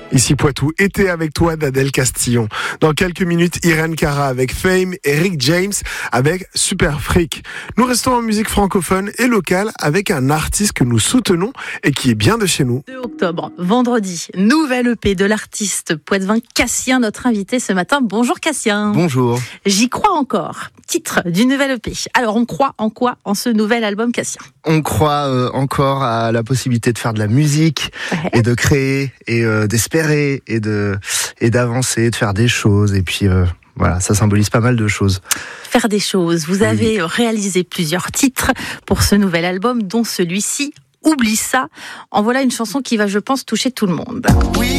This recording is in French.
Ici Poitou, été avec toi d'Adèle Castillon. Dans quelques minutes, Irène Cara avec Fame et Rick James avec Super Freak. Nous restons en musique francophone et locale avec un artiste que nous soutenons et qui est bien de chez nous. 2 octobre, vendredi, nouvelle EP de l'artiste poitevin Cassien, notre invité ce matin. Bonjour Cassien. Bonjour. J'y crois encore. Titre du nouvel EP. Alors on croit en quoi en ce nouvel album Cassien? On croit encore à la possibilité de faire de la musique et de créer et d'espérer et d'avancer, de faire des choses et puis voilà, ça symbolise pas mal de choses. Faire des choses. Vous avez réalisé plusieurs titres pour ce nouvel album, dont celui-ci, Oublie ça. En voilà une chanson qui va, je pense, toucher tout le monde. Oui.